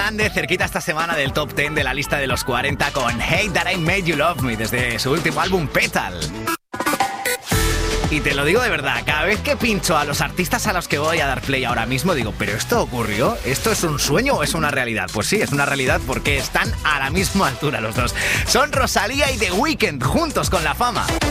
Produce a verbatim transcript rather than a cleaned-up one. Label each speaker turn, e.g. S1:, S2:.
S1: Grande, cerquita esta semana del top diez de la lista de los cuarenta con Hate That I Made You Love Me desde su último álbum Petal. Y te lo digo de verdad, cada vez que pincho a los artistas a los que voy a dar play ahora mismo, digo, ¿pero esto ocurrió? ¿Esto es un sueño o es una realidad? Pues sí, es una realidad porque están a la misma altura los dos. Son Rosalía y The Weeknd juntos con La Fama.